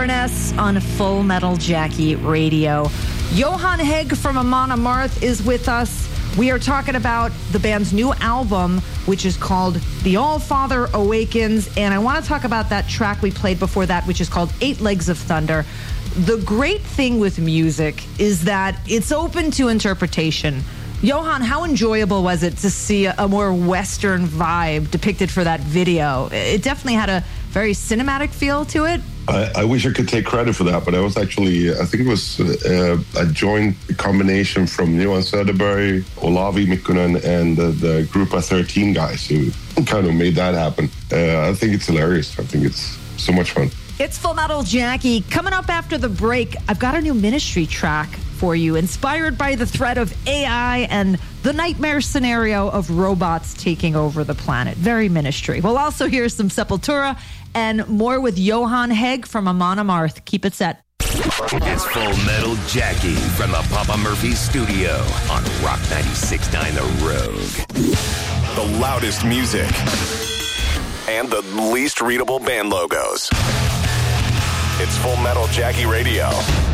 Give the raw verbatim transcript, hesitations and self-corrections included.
Furness on Full Metal Jackie Radio. Johan Hegg from Amon Amarth is with us. We are talking about the band's new album, which is called The All-Father Awakens, and I want to talk about that track we played before that, which is called Eight Legs of Thunder. The great thing with music is that it's open to interpretation. Johan, how enjoyable was it to see a more Western vibe depicted for that video? It definitely had a very cinematic feel to it. I, I wish I could take credit for that, but I was actually, I think it was uh, a joint combination from Johan Söderberg, Olavi Mikkonen, and uh, the group of thirteen guys who kind of made that happen. Uh, I think it's hilarious. I think it's so much fun. It's Full Metal Jackie. Coming up after the break, I've got a new Ministry track for you, inspired by the threat of A I and the nightmare scenario of robots taking over the planet. Very Ministry. We'll also hear some Sepultura and more with Johan Hegg from Amon Amarth. Keep it set. It's Full Metal Jackie from the Papa Murphy studio on Rock ninety-six point nine The Rogue. The loudest music and the least readable band logos. It's Full Metal Jackie Radio.